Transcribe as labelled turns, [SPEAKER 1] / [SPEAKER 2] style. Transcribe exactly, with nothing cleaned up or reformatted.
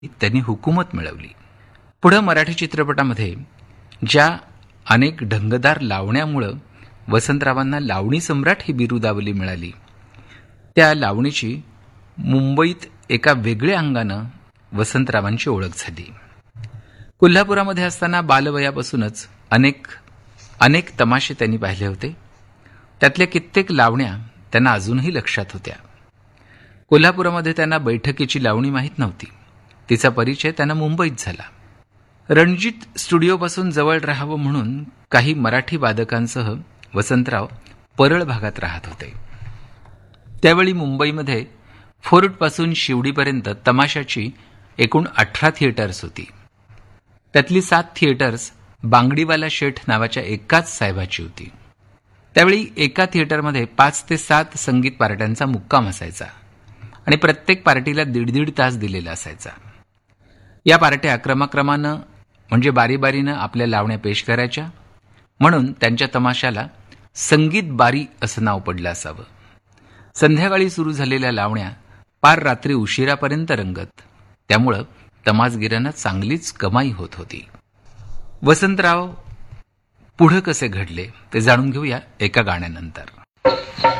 [SPEAKER 1] त्यांनी हुकूमत मिळवली. पुढे मराठी चित्रपटामध्ये ज्या अनेक ढंगदार लावण्यामुळं वसंतरावांना लावणी सम्राट ही बिरुदावली मिळाली, त्या लावणीची मुंबईत एका वेगळ्या अंगानं वसंतरावांची ओळख झाली. कोल्हापुरामध्ये असताना बालवयापासूनच अनेक अनेक तमाशे त्यांनी पाहिले होते. त्यातल्या कित्येक लावण्या त्यांना अजूनही लक्षात होत्या. कोल्हापुरामध्ये त्यांना बैठकीची लावणी माहीत नव्हती. तिचा परिचय त्यांना मुंबईत झाला. रणजित स्टुडिओपासून जवळ राहावं म्हणून काही मराठी वादकांसह वसंतराव परळ भागात राहत होते. त्यावेळी मुंबईमध्ये फोर्टपासून शिवडीपर्यंत तमाशाची एकूण अठरा थिएटर्स होती. त्यातली सात थिएटर्स बांगडीवाला शेठ नावाच्या एकाच साहेबाची होती. त्यावेळी एका थिएटरमध्ये पाच ते सात संगीत पार्ट्यांचा मुक्काम असायचा आणि प्रत्येक पार्टीला दीड दीड तास दिलेला असायचा. या पार्ट्या क्रमाक्रमानं म्हणजे बारीबारीनं आपल्या लावण्या पेश करायच्या, म्हणून त्यांच्या तमाशाला संगीत बारी असं नाव पडलं असावं. संध्याकाळी सुरू झालेल्या लावण्या पार रात्री उशिरापर्यंत रंगत, त्यामुळं तमासगिरांना चांगलीच कमाई होत होती. वसंतराव पुढं कसे घडले ते जाणून घेऊया एका गाण्यानंतर.